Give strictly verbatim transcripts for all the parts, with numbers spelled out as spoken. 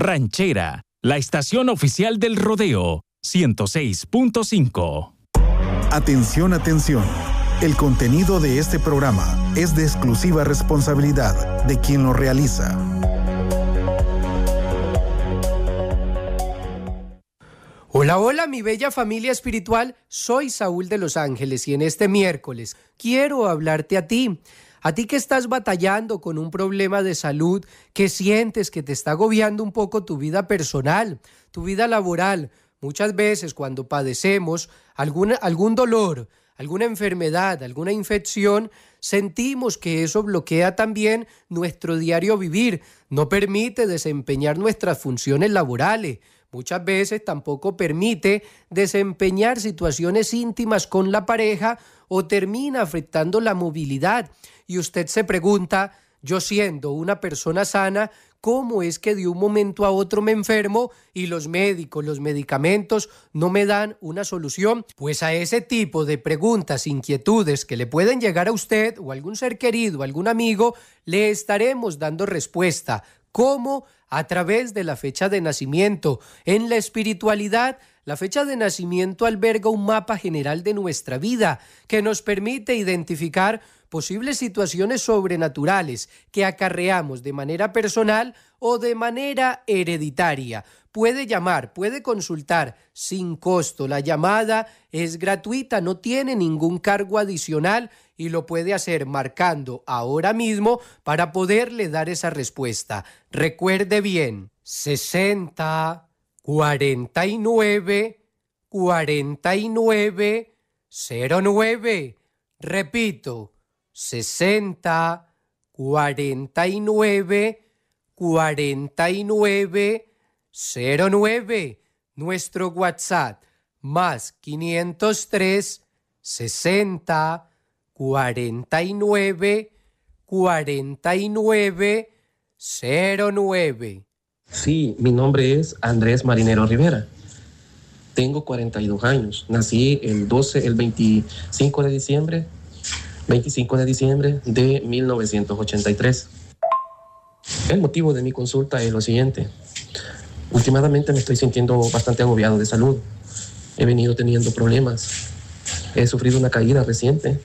Ranchera, la estación oficial del rodeo, ciento seis punto cinco. Atención, atención. El contenido de este programa es de exclusiva responsabilidad de quien lo realiza. Hola, hola, mi bella familia espiritual. Soy Saúl de Los Ángeles y en este miércoles quiero hablarte a ti. A ti que estás batallando con un problema de salud, que sientes que te está agobiando un poco tu vida personal, tu vida laboral. Muchas veces cuando padecemos alguna, algún dolor, alguna enfermedad, alguna infección, sentimos que eso bloquea también nuestro diario vivir, no permite desempeñar nuestras funciones laborales. Muchas veces tampoco permite desempeñar situaciones íntimas con la pareja o termina afectando la movilidad. Y usted se pregunta, yo siendo una persona sana, ¿cómo es que de un momento a otro me enfermo y los médicos, los medicamentos no me dan una solución? Pues a ese tipo de preguntas, inquietudes que le pueden llegar a usted o a algún ser querido, algún amigo, le estaremos dando respuesta. ¿Cómo? A través de la fecha de nacimiento. En la espiritualidad, la fecha de nacimiento alberga un mapa general de nuestra vida que nos permite identificar posibles situaciones sobrenaturales que acarreamos de manera personal o de manera hereditaria. Puede llamar, puede consultar sin costo. La llamada es gratuita, no tiene ningún cargo adicional y lo puede hacer marcando ahora mismo para poderle dar esa respuesta. Recuerde bien, sesenta, cuarenta y nueve, cuarenta y nueve, cero nueve. Repito, sesenta, cuarenta y nueve, cuarenta y nueve, cero nueve. Nuestro WhatsApp, más quinientos tres, sesenta, cuarenta y nueve, cuarenta y nueve, cero nueve. Sí, mi nombre es Andrés Marinero Rivera. Tengo cuarenta y dos años. Nací el doce, el veinticinco de diciembre, veinticinco de diciembre de mil novecientos ochenta y tres. El motivo de mi consulta es lo siguiente. Últimamente me estoy sintiendo bastante agobiado de salud. He venido teniendo problemas. He sufrido una caída reciente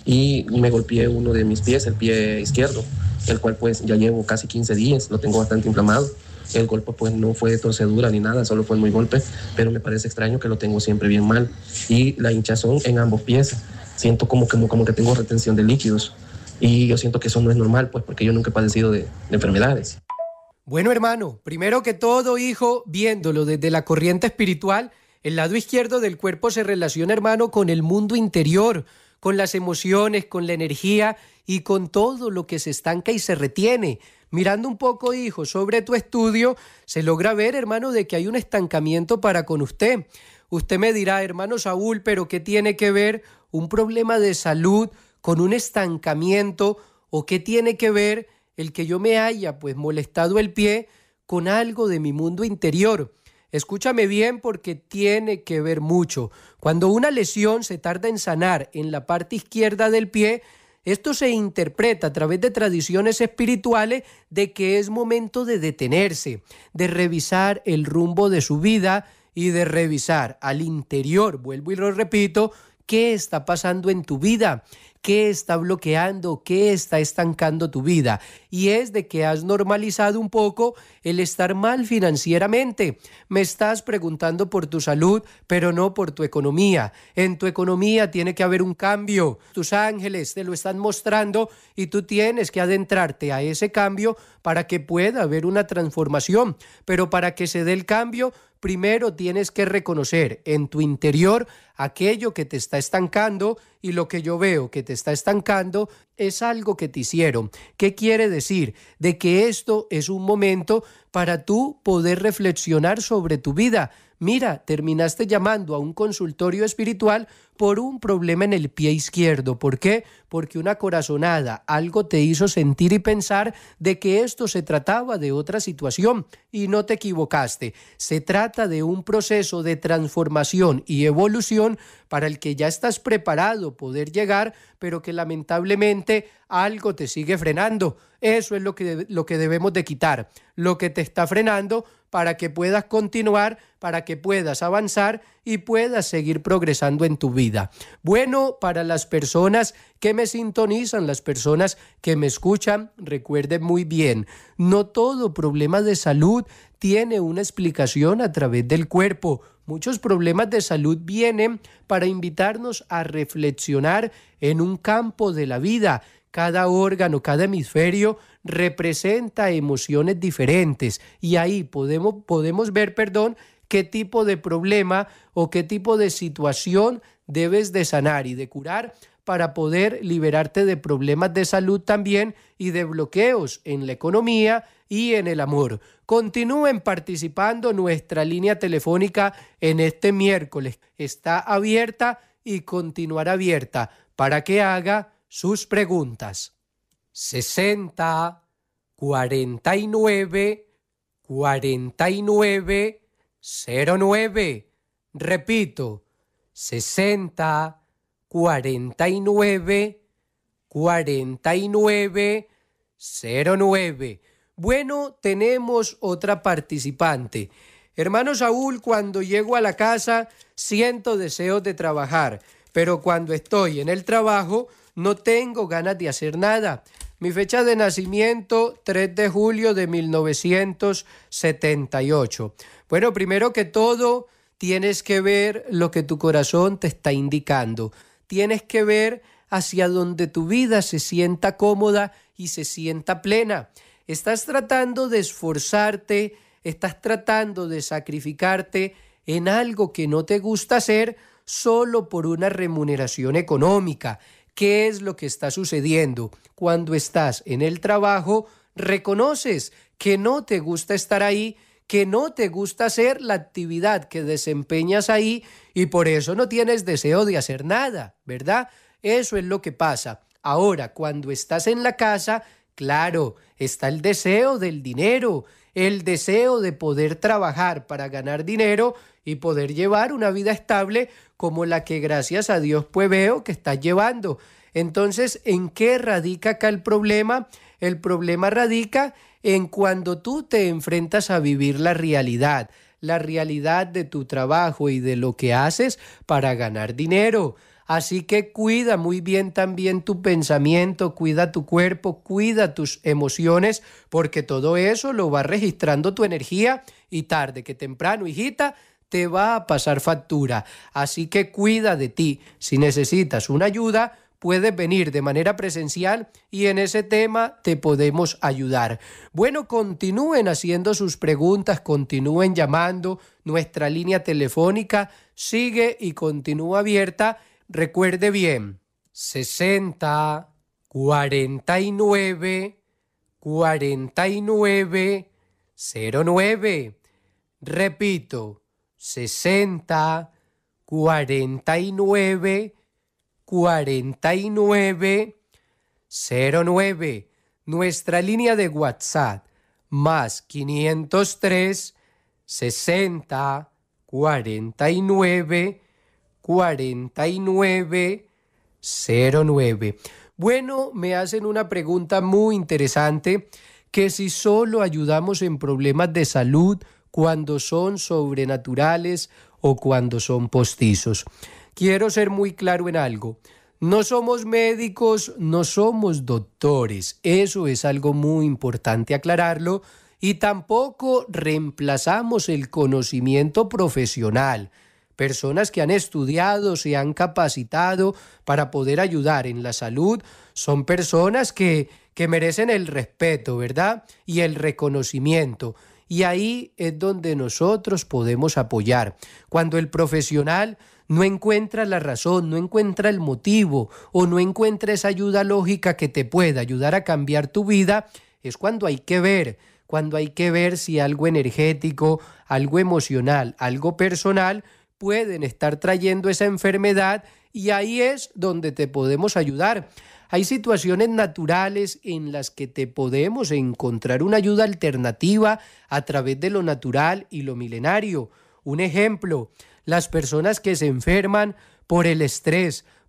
y me golpeé uno de mis pies, el pie izquierdo, el cual pues ya llevo casi quince días, lo tengo bastante inflamado. El golpe pues no fue de torcedura ni nada, solo fue muy golpe, pero me parece extraño que lo tengo siempre bien mal. Y la hinchazón en ambos pies, siento como, como, como que tengo retención de líquidos y yo siento que eso no es normal, pues porque yo nunca he padecido de, de enfermedades. Bueno, hermano, primero que todo, hijo, viéndolo desde la corriente espiritual, el lado izquierdo del cuerpo se relaciona, hermano, con el mundo interior, con las emociones, con la energía y con todo lo que se estanca y se retiene. Mirando un poco, hijo, sobre tu estudio, se logra ver, hermano, de que hay un estancamiento para con usted. Usted me dirá, hermano Saúl, ¿pero qué tiene que ver un problema de salud con un estancamiento? ¿O qué tiene que ver el que yo me haya, pues, molestado el pie con algo de mi mundo interior? Escúchame bien porque tiene que ver mucho. Cuando una lesión se tarda en sanar en la parte izquierda del pie, esto se interpreta a través de tradiciones espirituales de que es momento de detenerse, de revisar el rumbo de su vida y de revisar al interior, vuelvo y lo repito, qué está pasando en tu vida, qué está bloqueando, qué está estancando tu vida. Y es de que has normalizado un poco el estar mal financieramente. Me estás preguntando por tu salud, pero no por tu economía. En tu economía tiene que haber un cambio. Tus ángeles te lo están mostrando y tú tienes que adentrarte a ese cambio para que pueda haber una transformación. Pero para que se dé el cambio, primero tienes que reconocer en tu interior aquello que te está estancando, y lo que yo veo que te está estancando es algo que te hicieron. ¿Qué quiere decir? De que esto es un momento para tú poder reflexionar sobre tu vida. Mira, terminaste llamando a un consultorio espiritual por un problema en el pie izquierdo. ¿Por qué? Porque una corazonada, algo te hizo sentir y pensar de que esto se trataba de otra situación y no te equivocaste. Se trata de un proceso de transformación y evolución para el que ya estás preparado poder llegar, pero que lamentablemente simplemente algo te sigue frenando. Eso es lo que, lo que debemos de quitar, lo que te está frenando para que puedas continuar, para que puedas avanzar y puedas seguir progresando en tu vida. Bueno, para las personas que me sintonizan, las personas que me escuchan, recuerden muy bien, no todo problema de salud tiene una explicación a través del cuerpo. Muchos problemas de salud vienen para invitarnos a reflexionar en un campo de la vida. Cada órgano, cada hemisferio representa emociones diferentes y ahí podemos, podemos ver, perdón, qué tipo de problema o qué tipo de situación debes de sanar y de curar para poder liberarte de problemas de salud también y de bloqueos en la economía y en el amor. Continúen participando, nuestra línea telefónica en este miércoles está abierta y continuará abierta para que haga sus preguntas. sesenta, cuarenta y nueve, cuarenta y nueve, cero nueve. Repito, sesenta, cuarenta y nueve, cuarenta y nueve, cero nueve. Bueno, tenemos otra participante. Hermano Saúl, cuando llego a la casa siento deseos de trabajar, pero cuando estoy en el trabajo no tengo ganas de hacer nada. Mi fecha de nacimiento, tres de julio de mil novecientos setenta y ocho. Bueno, primero que todo, tienes que ver lo que tu corazón te está indicando. Tienes que ver hacia donde tu vida se sienta cómoda y se sienta plena. Estás tratando de esforzarte, estás tratando de sacrificarte en algo que no te gusta hacer solo por una remuneración económica. ¿Qué es lo que está sucediendo? Cuando estás en el trabajo, reconoces que no te gusta estar ahí, que no te gusta hacer la actividad que desempeñas ahí y por eso no tienes deseo de hacer nada, ¿verdad? Eso es lo que pasa. Ahora, cuando estás en la casa, claro, está el deseo del dinero, el deseo de poder trabajar para ganar dinero y poder llevar una vida estable como la que gracias a Dios pues veo que estás llevando. Entonces, ¿en qué radica acá el problema? El problema radica en cuando tú te enfrentas a vivir la realidad, la realidad de tu trabajo y de lo que haces para ganar dinero. Así que cuida muy bien también tu pensamiento, cuida tu cuerpo, cuida tus emociones, porque todo eso lo va registrando tu energía y tarde que temprano, hijita, te va a pasar factura. Así que cuida de ti. Si necesitas una ayuda, puedes venir de manera presencial y en ese tema te podemos ayudar. Bueno, continúen haciendo sus preguntas, continúen llamando. Nuestra línea telefónica sigue y continúa abierta. Recuerde bien, sesenta, cuarenta y nueve, cuarenta y nueve, cero nueve. Repito, sesenta, cuarenta y nueve, cuarenta y nueve, cero nueve. Nuestra línea de WhatsApp, más quinientos tres, sesenta, cuarenta y nueve, cuarenta y nueve, cero nueve. Bueno, me hacen una pregunta muy interesante, que si solo ayudamos en problemas de salud cuando son sobrenaturales o cuando son postizos. Quiero ser muy claro en algo. No somos médicos, no somos doctores. Eso es algo muy importante aclararlo. Y tampoco reemplazamos el conocimiento profesional. Personas que han estudiado, se han capacitado para poder ayudar en la salud, son personas que, que merecen el respeto, ¿verdad? Y el reconocimiento. Y ahí es donde nosotros podemos apoyar. Cuando el profesional no encuentra la razón, no encuentra el motivo o no encuentra esa ayuda lógica que te pueda ayudar a cambiar tu vida, es cuando hay que ver, cuando hay que ver si algo energético, algo emocional, algo personal pueden estar trayendo esa enfermedad y ahí es donde te podemos ayudar. Hay situaciones naturales en las que te podemos encontrar una ayuda alternativa a través de lo natural y lo milenario. Un ejemplo, las personas que se enferman por el estrés,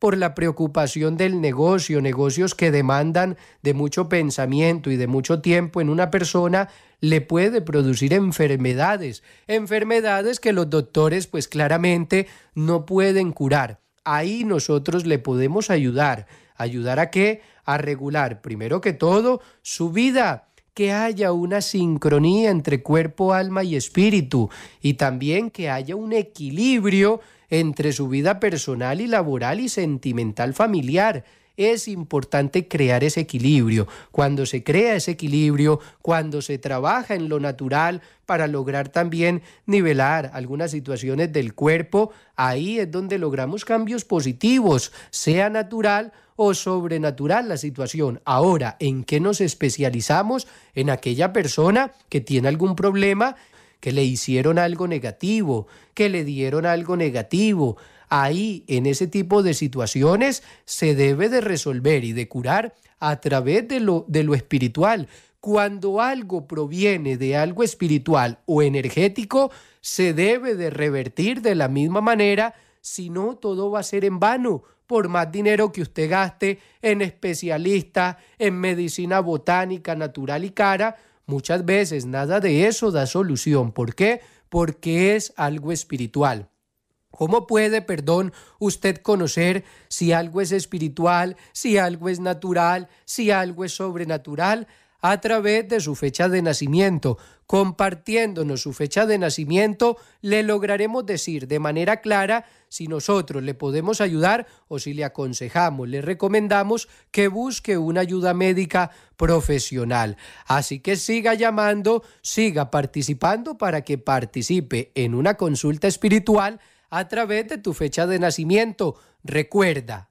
por la preocupación del negocio, negocios que demandan de mucho pensamiento y de mucho tiempo en una persona, le puede producir enfermedades, enfermedades que los doctores pues claramente no pueden curar. Ahí nosotros le podemos ayudar. ¿Ayudar a qué? A regular, primero que todo, su vida, que haya una sincronía entre cuerpo, alma y espíritu, y también que haya un equilibrio entre su vida personal y laboral y sentimental familiar. Es importante crear ese equilibrio. Cuando se crea ese equilibrio, cuando se trabaja en lo natural para lograr también nivelar algunas situaciones del cuerpo, ahí es donde logramos cambios positivos, sea natural o sobrenatural la situación. Ahora, ¿en qué nos especializamos? En aquella persona que tiene algún problema, que le hicieron algo negativo, que le dieron algo negativo. Ahí, en ese tipo de situaciones, se debe de resolver y de curar a través de lo, de lo espiritual. Cuando algo proviene de algo espiritual o energético, se debe de revertir de la misma manera, si no, todo va a ser en vano. Por más dinero que usted gaste en especialistas, en medicina botánica, natural y cara, muchas veces nada de eso da solución. ¿Por qué? Porque es algo espiritual. ¿Cómo puede, perdón, usted conocer si algo es espiritual, si algo es natural, si algo es sobrenatural? A través de su fecha de nacimiento. Compartiéndonos su fecha de nacimiento, le lograremos decir de manera clara si nosotros le podemos ayudar o si le aconsejamos, le recomendamos que busque una ayuda médica profesional. Así que siga llamando, siga participando para que participe en una consulta espiritual a través de tu fecha de nacimiento. Recuerda,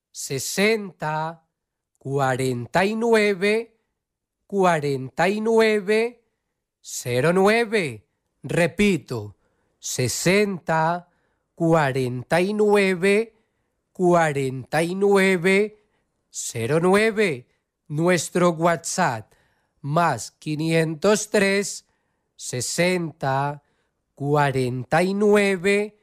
sesenta, cuarenta y nueve, cuarenta y nueve, cero nueve. Repito, sesenta, cuarenta y nueve, cuarenta y nueve, cero nueve. Nuestro WhatsApp, más quinientos tres, sesenta, cuarenta y nueve,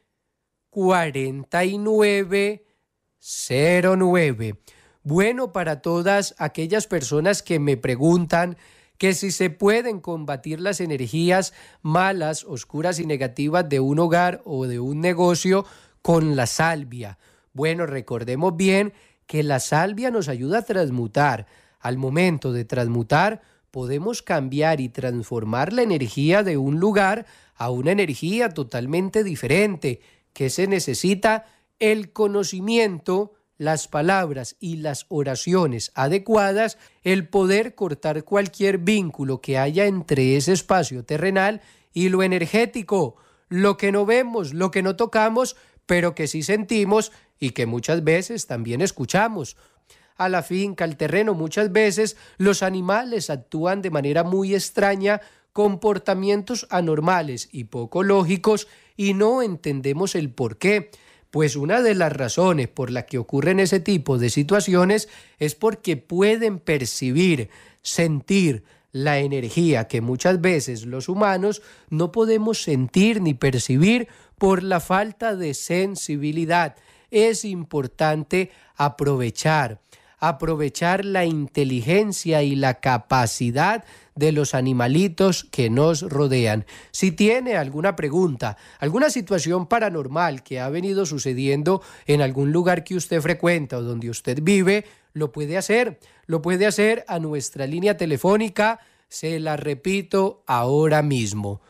cuarenta y nueve, cero nueve. Bueno, para todas aquellas personas que me preguntan que si se pueden combatir las energías malas, oscuras y negativas de un hogar o de un negocio con la salvia. Bueno, recordemos bien que la salvia nos ayuda a transmutar. Al momento de transmutar, podemos cambiar y transformar la energía de un lugar a una energía totalmente diferente. ¿Qué se necesita? El conocimiento, las palabras y las oraciones adecuadas, el poder cortar cualquier vínculo que haya entre ese espacio terrenal y lo energético, lo que no vemos, lo que no tocamos, pero que sí sentimos y que muchas veces también escuchamos. A la finca, al terreno, muchas veces los animales actúan de manera muy extraña, comportamientos anormales y poco lógicos, y no entendemos el por qué. Pues una de las razones por las que ocurren ese tipo de situaciones es porque pueden percibir, sentir la energía que muchas veces los humanos no podemos sentir ni percibir por la falta de sensibilidad. Es importante aprovechar, aprovechar la inteligencia y la capacidad de los animalitos que nos rodean. Si tiene alguna pregunta, alguna situación paranormal que ha venido sucediendo en algún lugar que usted frecuenta o donde usted vive, lo puede hacer, lo puede hacer a nuestra línea telefónica, se la repito ahora mismo,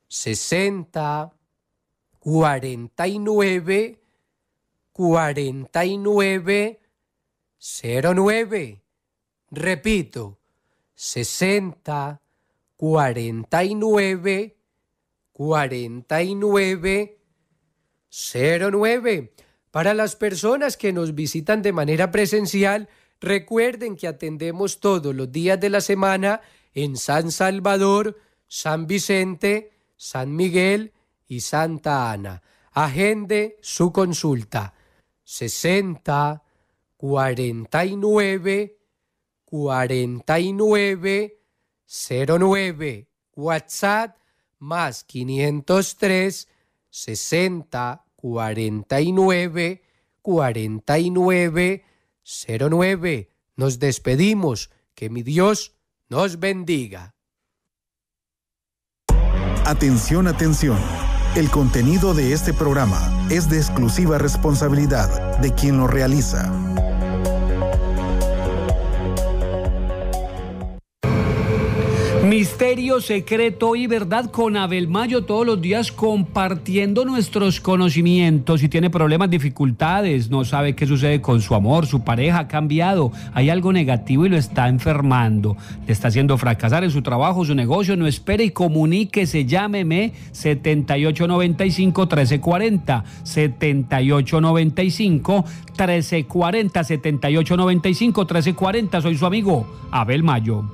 sesenta, cuarenta y nueve, cuarenta y nueve, cero nueve. Repito, sesenta, cuarenta y nueve, cuarenta y nueve, cero nueve. Para las personas que nos visitan de manera presencial, recuerden que atendemos todos los días de la semana en San Salvador, San Vicente, San Miguel y Santa Ana. Agende su consulta. sesenta, cuarenta y nueve, cuarenta y nueve, cero nueve. WhatsApp más quinientos tres, sesenta, cuarenta y nueve, cuarenta y nueve cero nueve. Nos despedimos. Que mi Dios nos bendiga. Atención, atención. El contenido de este programa es de exclusiva responsabilidad de quien lo realiza. Misterio, secreto y verdad con Abel Mayo, todos los días compartiendo nuestros conocimientos. Si tiene problemas, dificultades, no sabe qué sucede con su amor, su pareja ha cambiado, hay algo negativo y lo está enfermando, le está haciendo fracasar en su trabajo, su negocio, no espere y comuníquese, llámeme setenta y ocho noventa y cinco trece cuarenta, setenta y ocho noventa y cinco trece cuarenta, setenta y ocho noventa y cinco trece cuarenta. Soy su amigo Abel Mayo.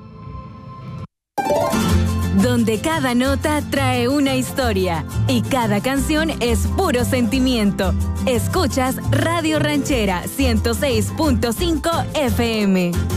Donde cada nota trae una historia y cada canción es puro sentimiento. Escuchas Radio Ranchera ciento seis punto cinco F M.